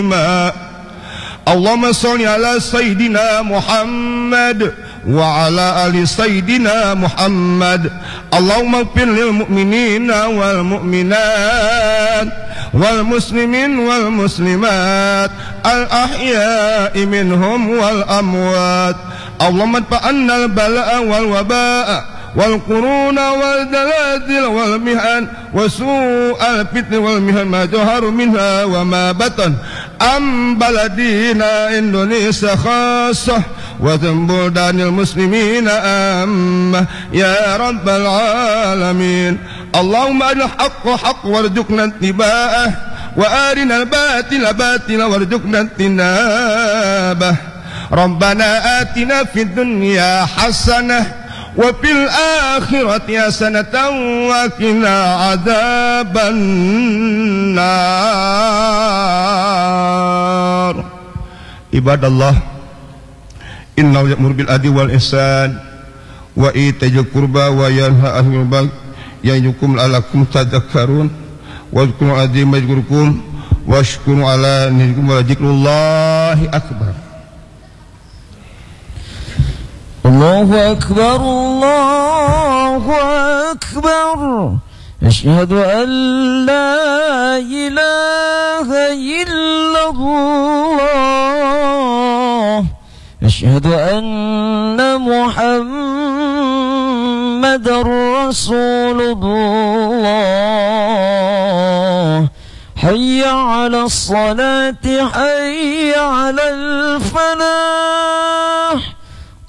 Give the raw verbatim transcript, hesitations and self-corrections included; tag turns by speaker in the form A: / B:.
A: اللهم صل على سيدنا محمد وعلى آل سيدنا محمد. اللهم اغفر للمؤمنين والمؤمنات والمسلمين والمسلمات الأحياء منهم والأموات. اللهم ادفع عنا البلاء والوباء والقرون والزلازل والمحن وسوء الفتن والمحن ما ظهر منها وما بطن عن بلدنا إندونيسيا خاصة وذنب بلدان المسلمين عامة يا رب العالمين. اللهم أرنا الحق حق وارزقنا اتباعه وأرنا الباطل باطلا وارزقنا اجتنابه. ربنا آتنا في الدنيا حسنة وفي الآخرة حسنة وقنا عذاب النار. عباد الله إنه يأمر بالعدل والإحسان وإيتاء ذي القربى وينهى عن البغي يعظكم لعلكم تذكرون. واذكروا العظيم يذكركم واشكروا على نعمته ولذكر الله أكبر.
B: الله أكبر الله أكبر. أشهد أن لا إله إلا الله. أشهد أن محمد رسول الله. حي على الصلاة حي على الفلاح.